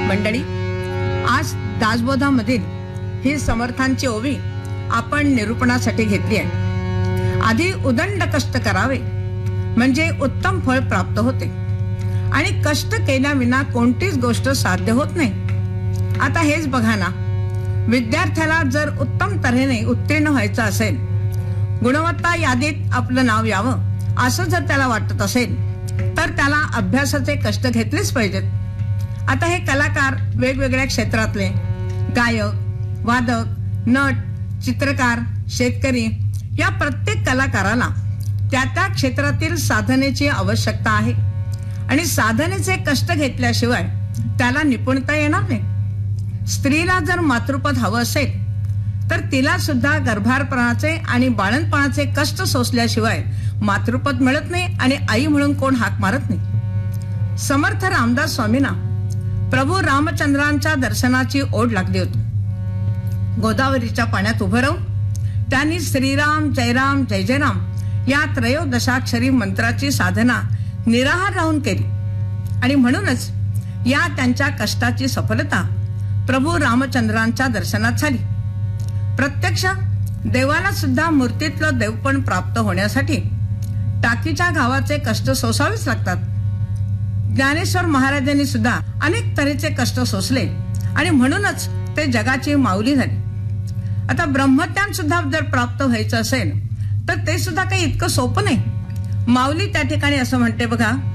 मंडळी, आज दासबोधामधील ही समर्थांची ओवी आपण निरूपणासाठी घेतली आहे. आधी उदंड कष्ट करावे म्हणजे उत्तम फळ प्राप्त होते आणि कष्ट केल्याविना कोणतीच गोष्ट साध्य होत नाही. आता हेच बघा ना, विद्यार्थ्याला जर उत्तम तऱ्हेने उत्तीर्ण व्हायचं असेल, गुणवत्ता यादीत आपलं नाव यावं असं जर त्याला वाटत असेल तर त्याला अभ्यासाचे कष्ट घेतलेच पाहिजेत. आता हे कलाकार वेगवेगळ्या क्षेत्रातले गायक, वादक, नट, चित्रकार, शेतकरी या प्रत्येक कलाकाराला त्या त्या क्षेत्रातील साधनेची आवश्यकता आहे आणि साधनेचे कष्ट घेतल्याशिवाय त्याला निपुणता येणार नाही. स्त्रीला जर मातृपद हवं असेल तर तिला सुद्धा गर्भारपणाचे आणि बाळंतपणाचे कष्ट सोसल्याशिवाय मातृपद मिळत नाही आणि आई म्हणून कोण हाक मारत नाही. समर्थ रामदास स्वामींना प्रभू रामचंद्रांच्या दर्शनाची ओढ लागली होती. गोदावरीच्या पाण्यात उभं राहून त्यांनी श्रीराम जयराम जय जयराम या त्रयोदशाक्षरी मंत्राची साधना निराहार राहून केली आणि म्हणूनच या त्यांच्या कष्टाची सफलता प्रभू रामचंद्रांच्या दर्शनात झाली. प्रत्यक्ष देवाला सुद्धा मूर्तीतलं देवपण प्राप्त होण्यासाठी टाकीच्या गावाचे कष्ट सोसावेच लागतात. ज्ञानेश्वर महाराजांनी सुद्धा अनेक तऱ्हेचे कष्ट सोसले आणि म्हणूनच ते जगाची माऊली झाली. आता ब्रह्मज्ञान सुद्धा जर प्राप्त व्हायचं असेल तर ते सुद्धा काही इतकं सोपं नाही. माऊली त्या ठिकाणी असं म्हणते बघा,